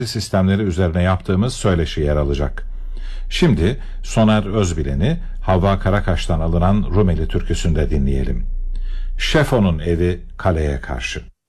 sistemleri üzerine yaptığımız söyleşi yer alacak. Şimdi Soner Özbilen'i Havva Karakaş'tan alınan Rumeli türküsünde dinleyelim. Şefo'nun evi kaleye karşı.